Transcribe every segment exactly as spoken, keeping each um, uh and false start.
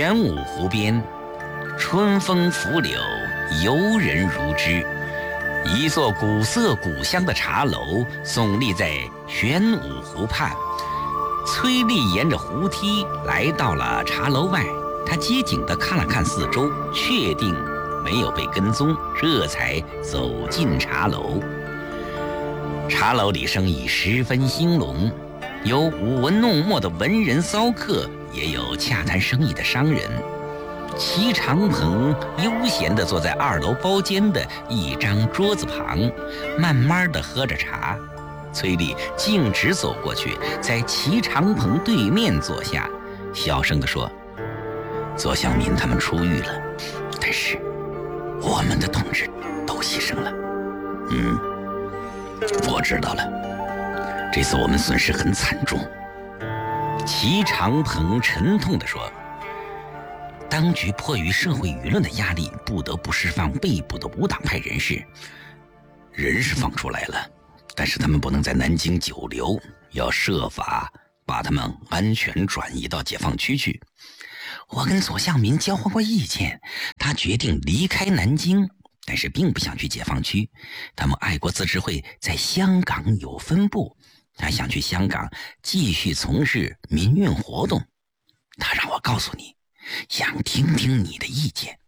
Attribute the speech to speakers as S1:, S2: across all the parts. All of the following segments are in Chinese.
S1: 玄武湖边，春风拂柳，游人如织。一座古色古香的茶楼耸立在玄武湖畔。崔丽沿着湖梯来到了茶楼外，她机警地看了看四周，确定没有被跟踪，这才走进茶楼。茶楼里生意十分兴隆，有舞文弄墨的文人骚客，也有洽谈生意的商人。齐长鹏悠闲地坐在二楼包间的一张桌子旁，慢慢地喝着茶。崔丽径直走过去，在齐长鹏对面坐下，小声地说：“左相民他们出狱了，但是我们的同志都牺牲了。嗯，我知道了，这次我们损失很惨重。”齐长鹏沉痛地说：“当局迫于社会舆论的压力，不得不释放被捕的无党派人士。人是放出来了，但是他们不能在南京久留，要设法把他们安全转移到解放区去。我跟左相民交换过意见，他决定离开南京，但是并不想去解放区。他们爱国自治会在香港有分部，他想去香港继续从事民运活动。他让我告诉你，想听听你的意见。”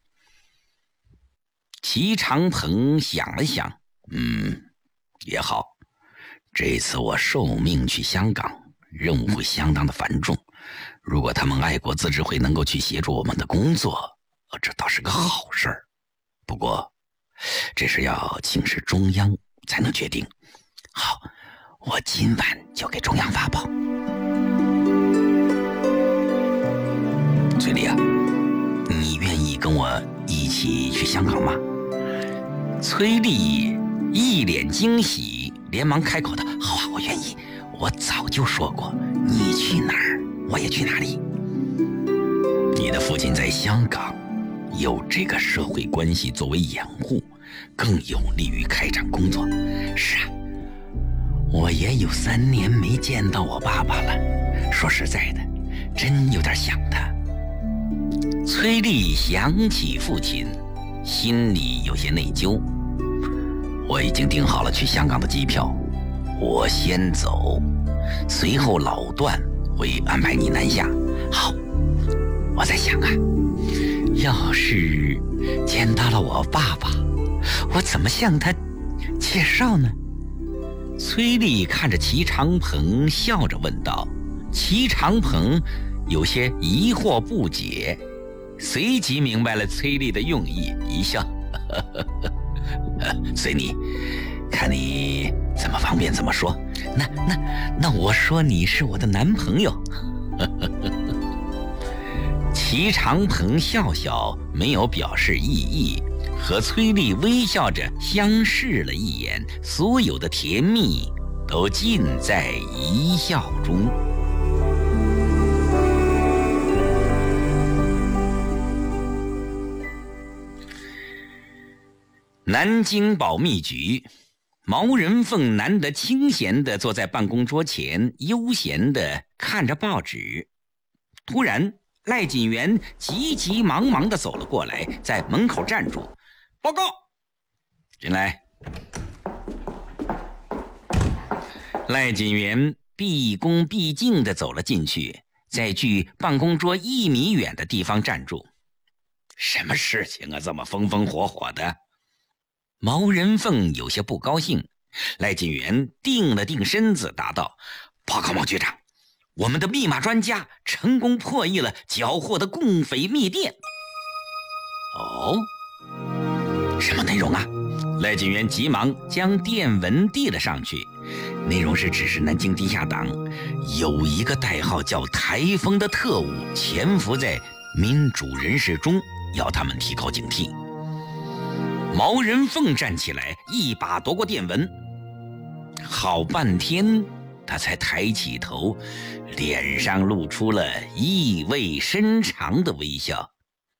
S1: 齐长鹏想了想，嗯，也好，这次我受命去香港，任务会相当的繁重。如果他们爱国自治会能够去协助我们的工作，这倒是个好事儿。不过，这是要请示中央才能决定。好，我今晚就给中央发报。崔丽啊，你愿意跟我一起去香港吗？崔丽一脸惊喜，连忙开口道：“好啊，我愿意。我早就说过，你去哪儿，我也去哪里。你的父亲在香港，有这个社会关系作为掩护，更有利于开展工作。是啊，我也有三年没见到我爸爸了，说实在的，真有点想他。”崔丽想起父亲，心里有些内疚。我已经订好了去香港的机票，我先走，随后老段会安排你南下。好，我在想啊，要是见到了我爸爸，我怎么向他介绍呢？崔丽看着齐长鹏，笑着问道。齐长鹏有些疑惑不解，随即明白了崔丽的用意，一笑：“呵呵呵随你，看你怎么方便怎么说。那那那我说你是我的男朋友。”齐长鹏笑笑，没有表示异议，和崔丽微笑着相视了一眼，所有的甜蜜都尽在一笑中。南京保密局，毛人凤难得清闲地坐在办公桌前，悠闲地看着报纸。突然，赖锦元急急忙忙地走了过来，在门口站住：“报告！”进来。赖锦元毕恭毕敬地走了进去，在距办公桌一米远的地方站住。“什么事情啊，这么风风火火的？”毛人凤有些不高兴。赖锦元定了定身子，答道：“报告毛局长，我们的密码专家成功破译了缴获的共匪密电。”“哦，什么内容啊？”赖锦元急忙将电文递了上去，内容是指示南京地下党有一个代号叫台风的特务潜伏在民主人士中，要他们提高警惕。毛人凤站起来，一把夺过电文，好半天他才抬起头，脸上露出了意味深长的微笑。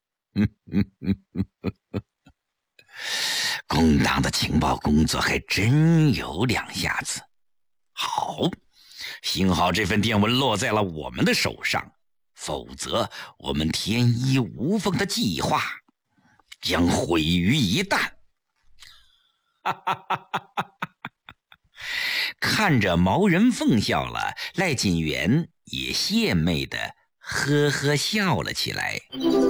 S1: 工党的情报工作还真有两下子。好，幸好这份电文落在了我们的手上， 否则我们天衣无缝的计划将毁于一旦。看着毛人凤笑了，赖锦元也献媚的呵呵笑了起来。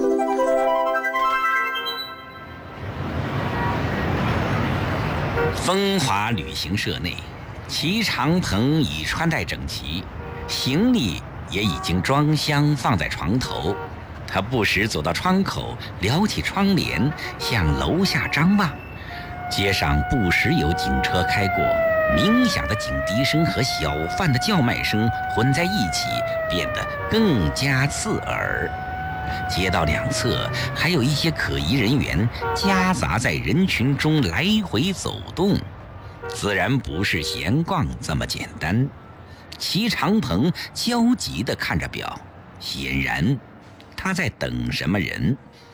S1: 风华旅行社内，齐长鹏已穿戴整齐，行李也已经装箱放在床头。他不时走到窗口，撩起窗帘向楼下张望。街上不时有警车开过，鸣响的警笛声和小贩的叫卖声混在一起，变得更加刺耳。街道两侧还有一些可疑人员夹杂在人群中来回走动，自然不是闲逛这么简单。齐长鹏焦急地看着表，显然他在等什么人。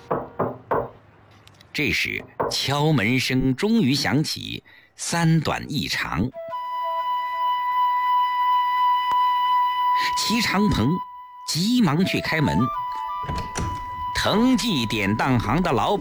S1: 这时敲门声终于响起，三短一长。齐长鹏急忙去开门。腾记典当行的老